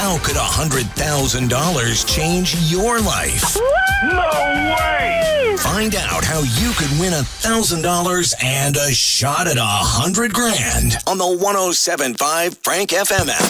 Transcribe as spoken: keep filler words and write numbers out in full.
How could one hundred thousand dollars change your life? No way! Find out how you could win one thousand dollars and a shot at one hundred grand on the one oh seven point five Frank F M app.